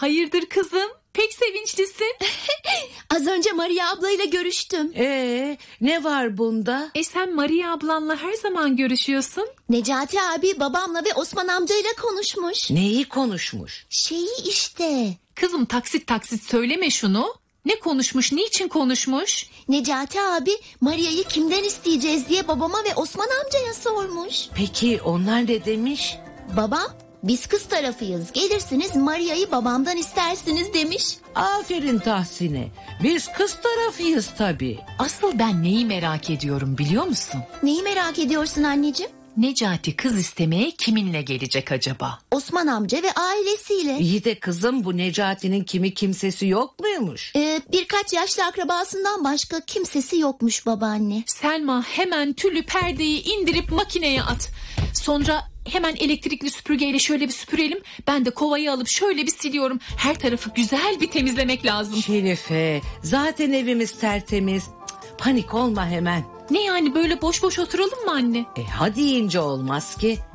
Hayırdır kızım? Pek sevinçlisin. Az önce Maria ablayla görüştüm. Ne var bunda? Sen Maria ablanla her zaman görüşüyorsun. Necati abi babamla ve Osman amcayla konuşmuş. Neyi konuşmuş? Şeyi işte. Kızım taksit taksit söyleme şunu. Ne konuşmuş, niçin konuşmuş? Necati abi Maria'yı kimden isteyeceğiz diye babama ve Osman amcaya sormuş. Peki onlar ne demiş? Babam, biz kız tarafıyız, gelirsiniz Maria'yı babamdan istersiniz demiş. Aferin Tahsin'e. Biz kız tarafıyız tabii. Asıl ben neyi merak ediyorum biliyor musun? Neyi merak ediyorsun anneciğim? Necati kız istemeye kiminle gelecek acaba? Osman amca ve ailesiyle. İyi de kızım, bu Necati'nin kimi kimsesi yok muymuş? Birkaç yaşlı akrabasından başka kimsesi yokmuş babaanne. Selma, hemen tülü perdeyi indirip makineye at. Sonra hemen elektrikli süpürgeyle şöyle bir süpürelim. Ben de kovayı alıp şöyle bir siliyorum. Her tarafı güzel bir temizlemek lazım. Şerife, zaten evimiz tertemiz. Panik olma hemen. Ne yani, böyle boş boş oturalım mı anne? Hadi ince olmaz ki.